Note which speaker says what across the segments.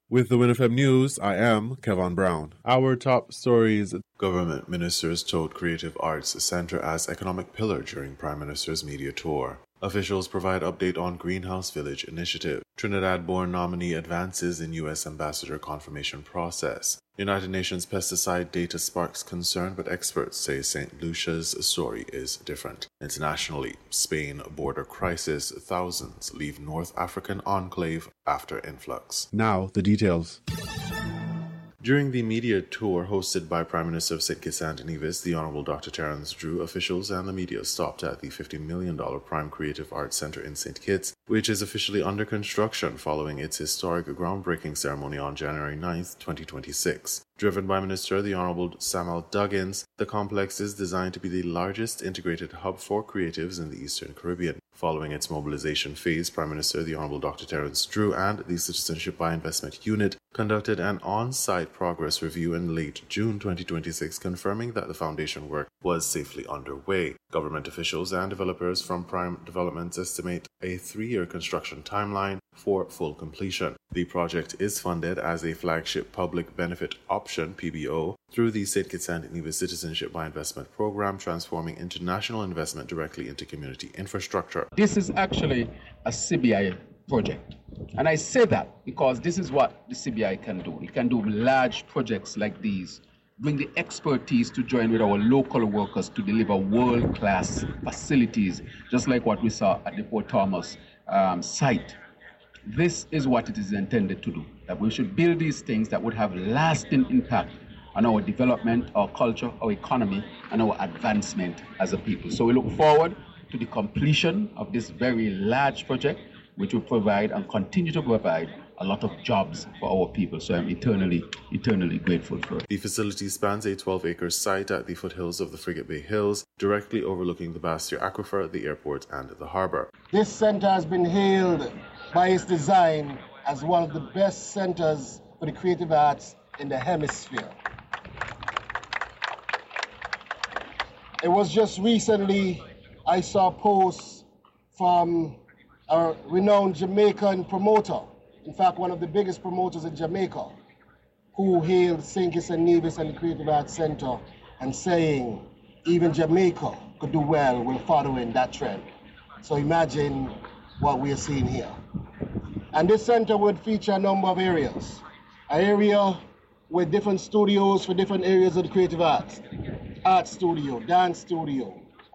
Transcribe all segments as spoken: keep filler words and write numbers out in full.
Speaker 1: With the WinFM News, I am Kevin Brown. Our top stories: government ministers touted Creative Arts Centre as economic pillar during Prime Minister's media tour. Officials provide update on Greenhouse Village initiative. Trinidad-born nominee advances in U S ambassador confirmation process. United Nations pesticide data sparks concern, but experts say Saint Lucia's story is different. Internationally, Spain border crisis. Thousands leave North African enclave after influx. Now, the details. During the media tour hosted by Prime Minister of Saint Kitts and Nevis, the Honourable Doctor Terence Drew, officials and the media stopped at the fifty million dollars Prime Creative Arts Centre in Saint Kitts, which is officially under construction following its historic groundbreaking ceremony on January ninth, twenty twenty-six. Driven by Minister the Honourable Samuel Duggins, the complex is designed to be the largest integrated hub for creatives in the Eastern Caribbean. Following its mobilization phase, Prime Minister the Honourable Doctor Terence Drew and the Citizenship by Investment Unit conducted an on-site progress review in late June twenty twenty-six, confirming that the foundation work was safely underway. Government officials and developers from Prime Developments estimate a three-year construction timeline for full completion. The project is funded as a flagship public benefit option P B O through the Saint Kitts and Nevis Citizenship by Investment Program, transforming international investment directly into community infrastructure.
Speaker 2: This is actually a C B I project. And I say that because this is what the C B I can do. It can do large projects like these, bring the expertise to join with our local workers to deliver world-class facilities, just like what we saw at the Port Thomas um, site. This is what it is intended to do, that we should build these things that would have lasting impact on our development, our culture, our economy, and our advancement as a people. So we look forward to the completion of this very large project, which will provide and continue to provide a lot of jobs for our people. So I'm eternally, eternally grateful for it.
Speaker 1: The facility spans a twelve-acre site at the foothills of the Frigate Bay Hills, directly overlooking the Bastia Aquifer, the airport, and the harbour.
Speaker 3: This centre has been hailed by its design as one of the best centres for the creative arts in the hemisphere. It was just recently I saw posts from a renowned Jamaican promoter, in fact one of the biggest promoters in Jamaica, who hailed Saint Kitts and Nevis and the Creative Arts Centre and saying even Jamaica could do well with following that trend. So imagine what we are seeing here. And this centre would feature a number of areas. An area with different studios for different areas of the creative arts. Art studio, dance studio,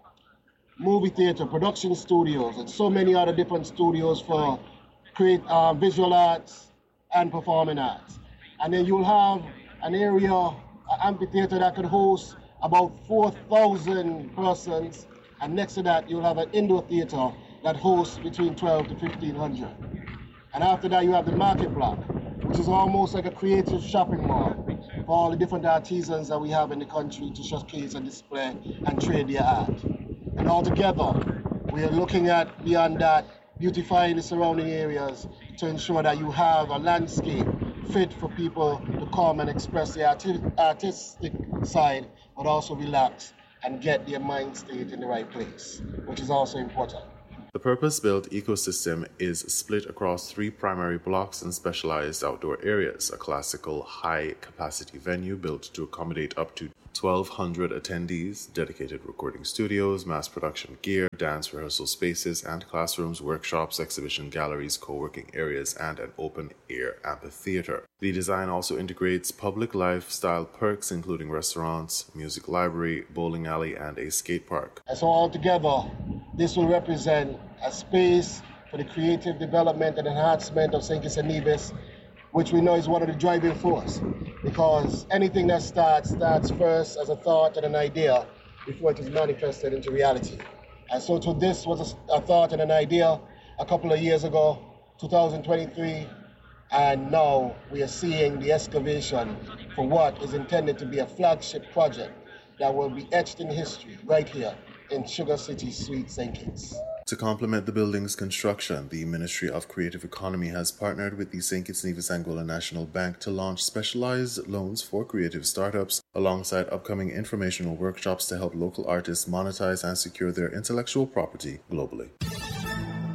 Speaker 3: movie theatre, production studios, and so many other different studios for create uh, visual arts and performing arts. And then you'll have an area, an amphitheatre that could host about four thousand persons, and next to that you'll have an indoor theatre that hosts between twelve to fifteen hundred. And after that you have the market block, which is almost like a creative shopping mall for all the different artisans that we have in the country to showcase and display and trade their art. And altogether, we are looking at, beyond that, beautifying the surrounding areas to ensure that you have a landscape fit for people to come and express the arti- artistic side, but also relax and get their mind state in the right place, which is also important.
Speaker 1: The purpose-built ecosystem is split across three primary blocks and specialized outdoor areas: a classical high-capacity venue built to accommodate up to twelve hundred attendees, dedicated recording studios, mass production gear, dance rehearsal spaces, and classrooms, workshops, exhibition galleries, co-working areas, and an open-air amphitheater. The design also integrates public lifestyle perks, including restaurants, music library, bowling alley, and a skate park.
Speaker 3: And so altogether, this will represent a space for the creative development and enhancement of Saint Kitts and Nevis, which we know is one of the driving force, because anything that starts, starts first as a thought and an idea before it is manifested into reality. And so to this was a, a thought and an idea a couple of years ago, two thousand twenty-three, and now we are seeing the excavation for what is intended to be a flagship project that will be etched in history right here in Sugar City, Sweet Saint Kitts.
Speaker 1: To complement the building's construction, the Ministry of Creative Economy has partnered with the Saint Kitts Nevis Angola National Bank to launch specialized loans for creative startups, alongside upcoming informational workshops to help local artists monetize and secure their intellectual property globally. The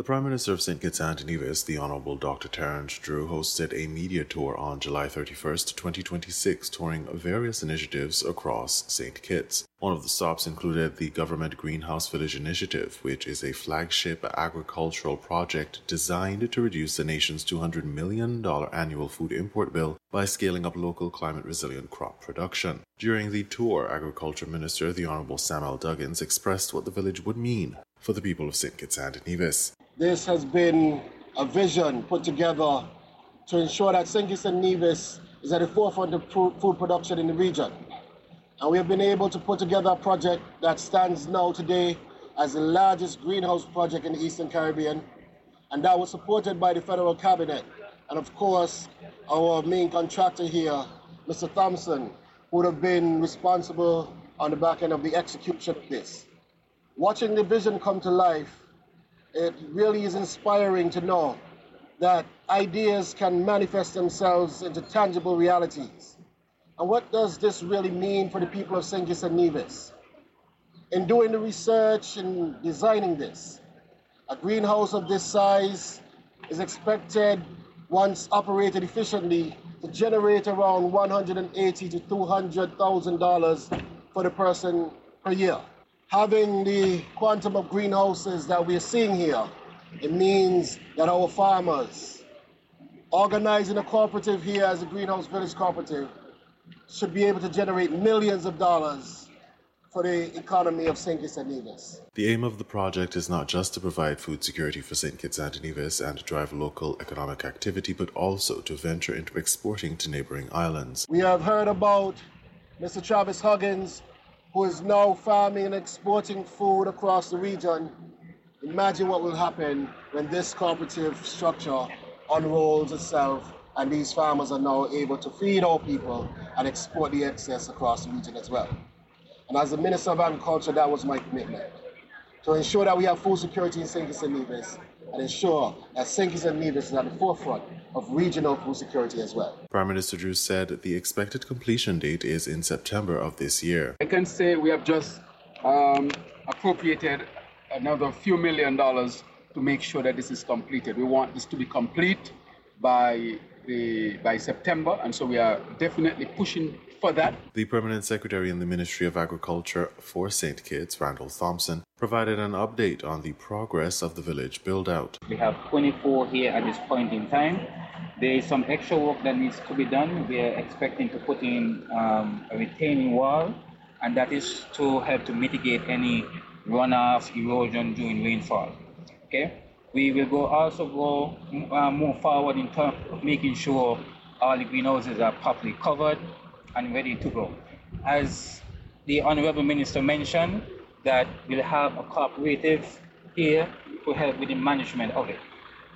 Speaker 1: Prime Minister of Saint Kitts and Nevis, the Honourable Doctor Terence Drew, hosted a media tour on July thirty-first, twenty twenty-six, touring various initiatives across Saint Kitts. One of the stops included the Government Greenhouse Village Initiative, which is a flagship agricultural project designed to reduce the nation's two hundred million dollars annual food import bill by scaling up local climate-resilient crop production. During the tour, Agriculture Minister, the Honourable Samuel Duggins, expressed what the village would mean for the people of Saint Kitts and Nevis.
Speaker 3: This has been a vision put together to ensure that Saint Kitts and Nevis is at the forefront of food production in the region. And we have been able to put together a project that stands now today as the largest greenhouse project in the Eastern Caribbean, and that was supported by the federal cabinet. And of course, our main contractor here, Mister Thompson, would have been responsible on the back end of the execution of this. Watching the vision come to life, it really is inspiring to know that ideas can manifest themselves into tangible realities. And what does this really mean for the people of Saint Kitts and Nevis? In doing the research and designing this, a greenhouse of this size is expected, once operated efficiently, to generate around one hundred eighty thousand to two hundred thousand dollars for the person per year. Having the quantum of greenhouses that we are seeing here, it means that our farmers, organizing a cooperative here as a Greenhouse Village Cooperative, should be able to generate millions of dollars for the economy of Saint Kitts and Nevis.
Speaker 1: The aim of the project is not just to provide food security for Saint Kitts and Nevis and drive local economic activity, but also to venture into exporting to neighboring islands.
Speaker 3: We have heard about Mister Travis Huggins, who is now farming and exporting food across the region. Imagine what will happen when this cooperative structure unrolls itself and these farmers are now able to feed our people and export the excess across the region as well. And as the Minister of Agriculture, that was my commitment, to ensure that we have food security in Saint Kitts and Nevis and ensure that Saint Kitts and Nevis is at the forefront of regional food security as well.
Speaker 1: Prime Minister Drew said the expected completion date is in September of this year.
Speaker 2: I can say we have just um, appropriated another few million dollars to make sure that this is completed. We want this to be complete by the by September, and so we are definitely pushing for that.
Speaker 1: The Permanent Secretary in the Ministry of Agriculture for Saint Kitts, Randall Thompson, provided an update on the progress of the village build-out.
Speaker 4: We have twenty-four here at this point in time. There is some extra work that needs to be done. We are expecting to put in um, a retaining wall, and that is to help to mitigate any runoff, erosion during rainfall. Okay. We will go also go uh, move forward in terms of making sure all the greenhouses are properly covered and ready to go. As the Honourable Minister mentioned, that we'll have a cooperative here to help with the management of it.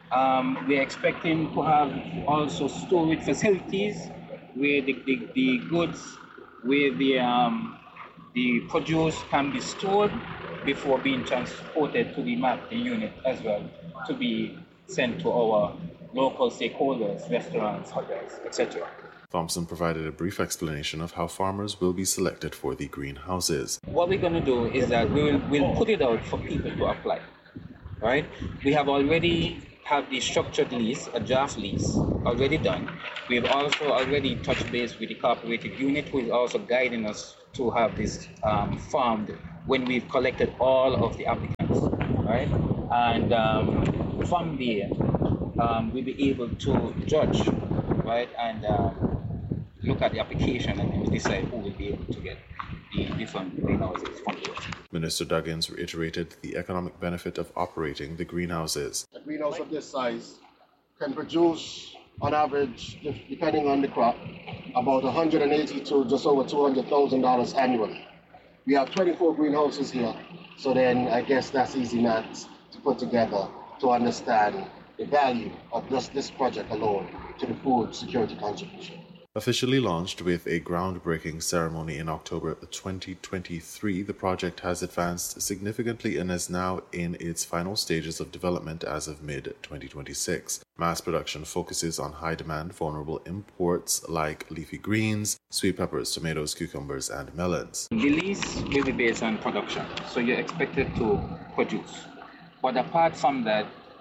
Speaker 4: Um, we're expecting to have also storage facilities where the, the, the goods, where the, um, the produce can be stored before being transported to the marketing unit as well, to be sent to our local stakeholders, restaurants, hotels, et cetera.
Speaker 1: Thompson provided a brief explanation of how farmers will be selected for the greenhouses.
Speaker 4: What we're going to do is that we will we'll put it out for people to apply. Right? We have already have the structured lease, a draft lease, already done. We've also already touched base with the cooperative unit, who is also guiding us to have this um, farmed when we've collected all of the applicants. Right? And um, from there, um, we'll be able to judge, right, and uh, look at the application and then decide who will be able to get the different greenhouses from there.
Speaker 1: Minister Duggins reiterated the economic benefit of operating the greenhouses.
Speaker 3: A greenhouse of this size can produce, on average, depending on the crop, about one hundred eighty to just over two hundred thousand dollars annually. We have twenty-four greenhouses here, so then I guess that's easy maths to put together to understand the value of just this project alone to the food security contribution.
Speaker 1: Officially launched with a groundbreaking ceremony in October twenty twenty-three, the project has advanced significantly and is now in its final stages of development as of mid twenty twenty-six. Mass production focuses on high-demand, vulnerable imports like leafy greens, sweet peppers, tomatoes, cucumbers, and melons.
Speaker 4: The lease will be based on production, so you're expected to produce. But apart from that,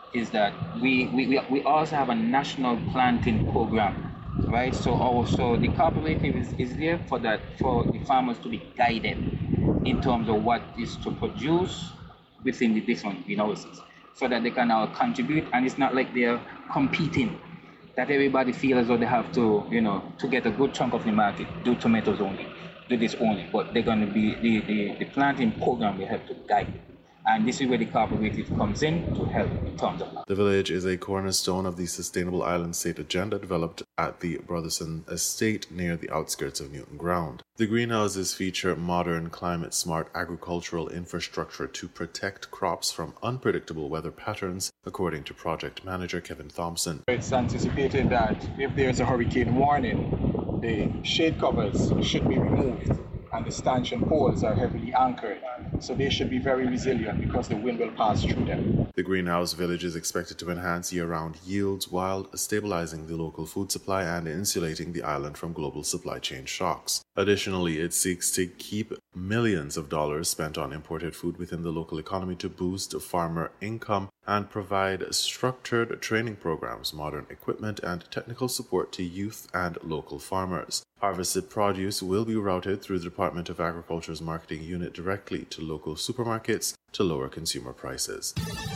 Speaker 4: is that we, we, we also have a national planting program, right? So also the cooperative is, is there for that, for the farmers to be guided in terms of what is to produce within the different greenhouses, so that they can now contribute, and it's not like they're competing, that everybody feels as though they have to, you know, to get a good chunk of the market, do tomatoes only, do this only, but they're going to be, the, the, the planting program will help to guide. And this is where the cooperative comes in to help in terms of that.
Speaker 1: The village is a cornerstone of the Sustainable Island State Agenda developed at the Brotherson Estate near the outskirts of Newton Ground. The greenhouses feature modern, climate-smart agricultural infrastructure to protect crops from unpredictable weather patterns, according to project manager Kevin Thompson.
Speaker 5: It's anticipated that if there's a hurricane warning, the shade covers should be removed, and the stanchion poles are heavily anchored, so they should be very resilient because the wind will pass through them.
Speaker 1: The greenhouse village is expected to enhance year-round yields while stabilizing the local food supply and insulating the island from global supply chain shocks. Additionally, it seeks to keep millions of dollars spent on imported food within the local economy to boost farmer income and provide structured training programs, modern equipment, and technical support to youth and local farmers. Harvested produce will be routed through the Department of Agriculture's marketing unit directly to local supermarkets to lower consumer prices.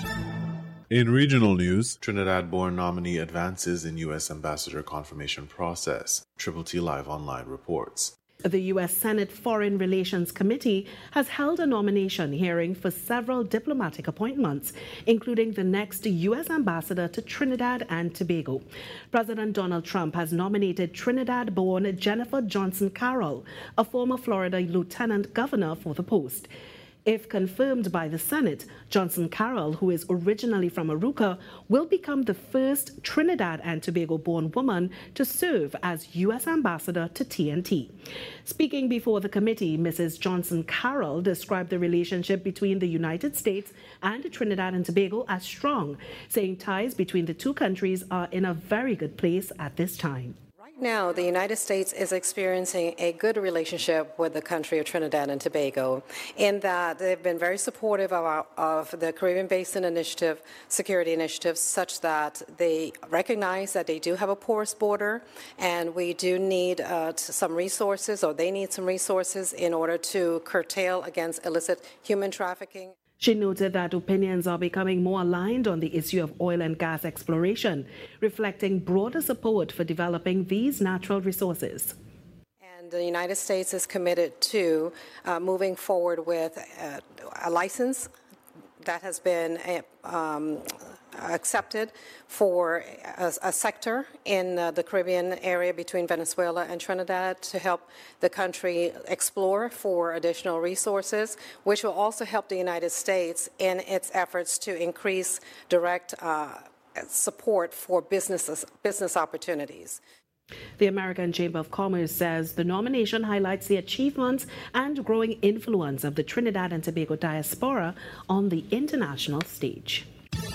Speaker 1: In regional news, Trinidad-born nominee advances in U S ambassador confirmation process. Triple T Live Online reports.
Speaker 6: The U S Senate Foreign Relations Committee has held a nomination hearing for several diplomatic appointments, including the next U S ambassador to Trinidad and Tobago. President Donald Trump has nominated Trinidad-born Jennifer Johnson Carroll, a former Florida lieutenant governor, for the post. If confirmed by the Senate, Johnson Carroll, who is originally from Aruca, will become the first Trinidad and Tobago-born woman to serve as U S ambassador to T N T. Speaking before the committee, Missus Johnson Carroll described the relationship between the United States and Trinidad and Tobago as strong, saying ties between the two countries are in a very good place at this time.
Speaker 7: Now, the United States is experiencing a good relationship with the country of Trinidad and Tobago in that they've been very supportive of, our, of the Caribbean Basin Initiative, security initiatives, such that they recognize that they do have a porous border and we do need uh, some resources, or they need some resources in order to curtail against illicit human trafficking.
Speaker 6: She noted that opinions are becoming more aligned on the issue of oil and gas exploration, reflecting broader support for developing these natural resources.
Speaker 7: And the United States is committed to uh, moving forward with uh, a license that has been um, accepted for a, a sector in uh, the Caribbean area between Venezuela and Trinidad to help the country explore for additional resources, which will also help the United States in its efforts to increase direct uh, support for businesses, business opportunities.
Speaker 6: The American Chamber of Commerce says the nomination highlights the achievements and growing influence of the Trinidad and Tobago diaspora on the international stage.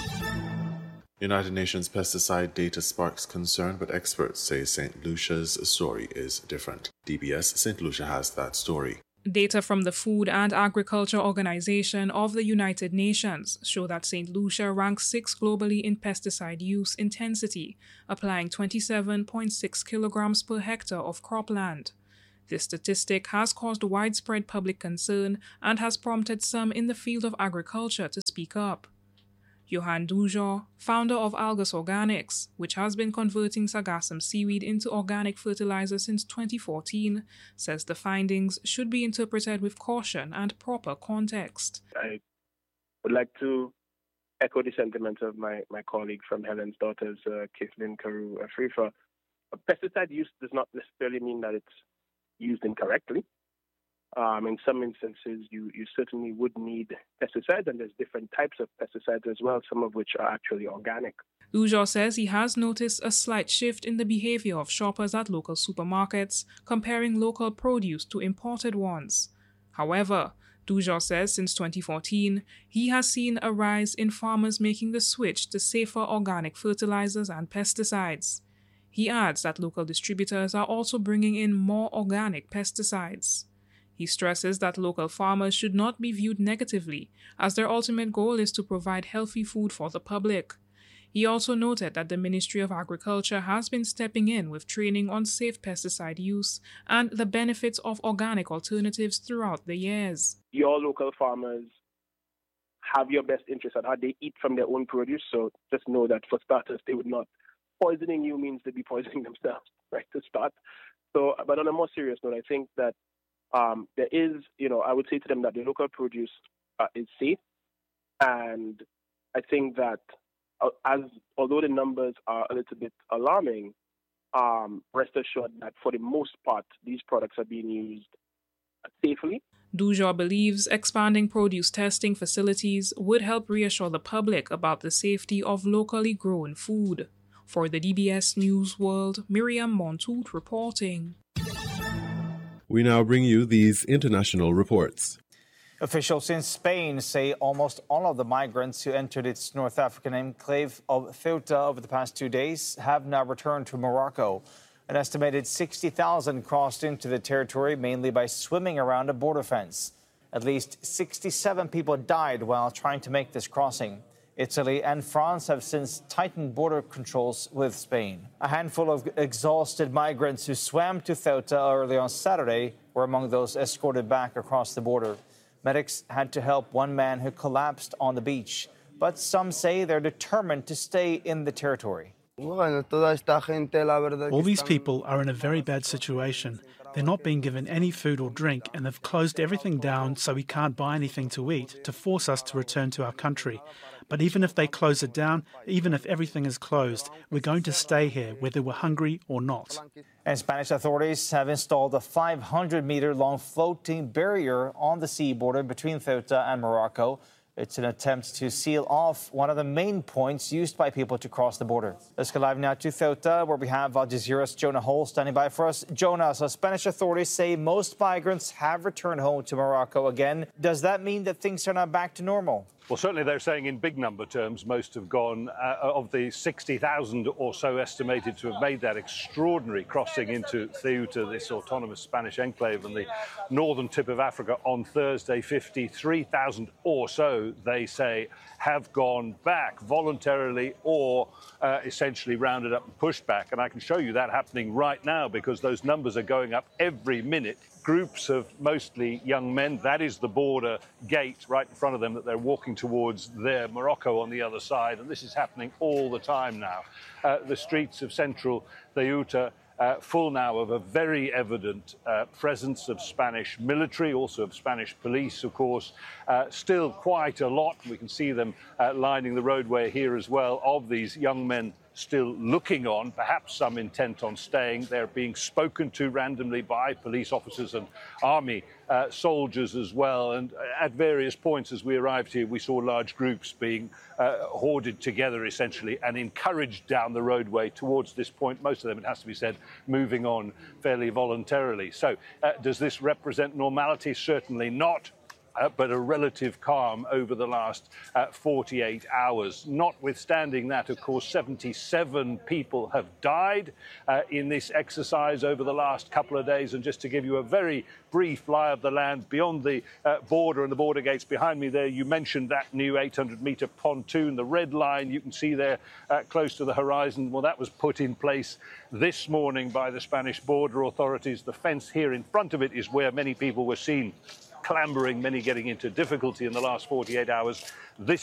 Speaker 1: United Nations pesticide data sparks concern, but experts say Saint Lucia's story is different. D B S Saint Lucia has that story.
Speaker 8: Data from the Food and Agriculture Organization of the United Nations show that Saint Lucia ranks sixth globally in pesticide use intensity, applying twenty-seven point six kilograms per hectare of cropland. This statistic has caused widespread public concern and has prompted some in the field of agriculture to speak up. Johan Dujo, founder of Algus Organics, which has been converting sargassum seaweed into organic fertilizer since twenty fourteen, says the findings should be interpreted with caution and proper context.
Speaker 9: I would like to echo the sentiments of my, my colleague from Helen's Daughters, uh, Kathleen Carew Afrifa. Pesticide use does not necessarily mean that it's used incorrectly. Um, in some instances, you, you certainly would need pesticides, and there's different types of pesticides as well, some of which are actually organic.
Speaker 8: Dujo says he has noticed a slight shift in the behavior of shoppers at local supermarkets, comparing local produce to imported ones. However, Dujo says since twenty fourteen, he has seen a rise in farmers making the switch to safer organic fertilizers and pesticides. He adds that local distributors are also bringing in more organic pesticides. He stresses that local farmers should not be viewed negatively, as their ultimate goal is to provide healthy food for the public, He also noted that the Ministry of Agriculture has been stepping in with training on safe pesticide use and the benefits of organic alternatives throughout the years.
Speaker 9: Your local farmers have your best interest at heart. They eat from their own produce, so just know that for starters, they would not. Poisoning you means they'd be poisoning themselves, right, to start. So, but on a more serious note, I think that um, there is, you know, I would say to them that the local produce uh, is safe, and I think that uh, as although the numbers are a little bit alarming, um, rest assured that for the most part, these products are being used safely.
Speaker 8: Dujour believes expanding produce testing facilities would help reassure the public about the safety of locally grown food. For the D B S News World, Miriam Montoute reporting.
Speaker 1: We now bring you these international reports.
Speaker 10: Officials in Spain say almost all of the migrants who entered its North African enclave of Ceuta over the past two days have now returned to Morocco. An estimated sixty thousand crossed into the territory mainly by swimming around a border fence. At least sixty-seven people died while trying to make this crossing. Italy and France have since tightened border controls with Spain. A handful of exhausted migrants who swam to Ceuta early on Saturday were among those escorted back across the border. Medics had to help one man who collapsed on the beach, but some say they're determined to stay in the territory.
Speaker 11: All these people are in a very bad situation. They're not being given any food or drink, and they've closed everything down so we can't buy anything to eat to force us to return to our country. But even if they close it down, even if everything is closed, we're going to stay here whether we're hungry or not.
Speaker 10: And Spanish authorities have installed a five hundred meter long floating barrier on the sea border between Ceuta and Morocco. It's an attempt to seal off one of the main points used by people to cross the border. Let's go live now to Ceuta, where we have Al Jazeera's Jonah Hall standing by for us. Jonah, so Spanish authorities say most migrants have returned home to Morocco again. Does that mean that things are now back to normal?
Speaker 12: Well, certainly they're saying in big number terms, most have gone. Uh, of the sixty thousand or so estimated to have made that extraordinary crossing into Ceuta, this autonomous Spanish enclave on the northern tip of Africa on Thursday, fifty-three thousand or so, they say, have gone back voluntarily or uh, essentially rounded up and pushed back. And I can show you that happening right now because those numbers are going up every minute. Groups of mostly young men, that is the border gate right in front of them that they're walking towards there, Morocco on the other side, and this is happening all the time now. Uh, the streets of central Ceuta uh, full now of a very evident uh, presence of Spanish military, also of Spanish police, of course. Uh, still quite a lot, we can see them uh, lining the roadway here as well, of these young men still looking on, perhaps some intent on staying. They're being spoken to randomly by police officers and army uh, soldiers as well. And at various points as we arrived here, we saw large groups being uh, hoarded together, essentially, and encouraged down the roadway towards this point. Most of them, it has to be said, moving on fairly voluntarily. So uh, does this represent normality? Certainly not. Uh, but a relative calm over the last uh, forty-eight hours. Notwithstanding that, of course, seventy-seven people have died uh, in this exercise over the last couple of days. And just to give you a very brief lie of the land, beyond the uh, border and the border gates behind me there, you mentioned that new eight hundred metre pontoon, the red line you can see there uh, close to the horizon. Well, that was put in place this morning by the Spanish border authorities. The fence here in front of it is where many people were seen clambering, many getting into difficulty in the last forty-eight hours. This